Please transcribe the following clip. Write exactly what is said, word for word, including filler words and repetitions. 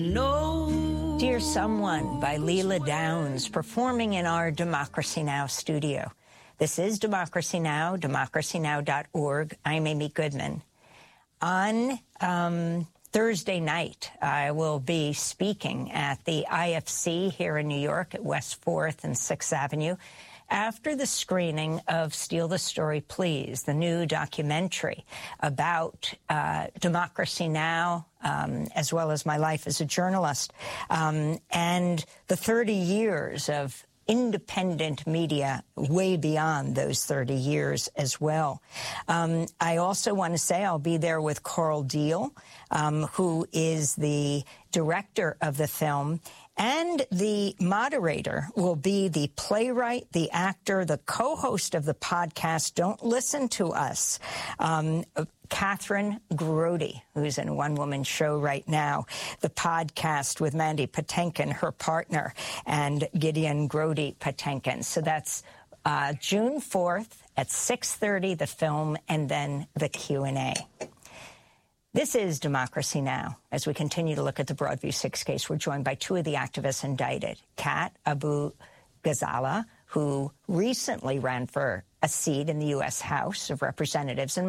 No. Dear Someone by Leela Downs, performing in our Democracy Now! Studio. This is Democracy Now!, democracy now dot org. I'm Amy Goodman. On um, Thursday night, I will be speaking at the I F C here in New York at West fourth and sixth Avenue after the screening of Steal the Story, Please, the new documentary about uh, Democracy Now!, um, as well as my life as a journalist, um, and the thirty years of independent media way beyond those thirty years as well. Um, I also want to say I'll be there with Carl Deal, um, who is the director of the film, and the moderator will be the playwright, the actor, the co-host of the podcast, Don't Listen to Us, um, Catherine Grody, who's in a one-woman show right now, the podcast with Mandy Patinkin, her partner, and Gideon Grody Patinkin. So that's uh, June fourth at six thirty, the film, and then the Q and A. This is Democracy Now! As we continue to look at the Broadview Six case, we're joined by two of the activists indicted, Kat Abu Ghazala, who recently ran for a seat in the U S House of Representatives, and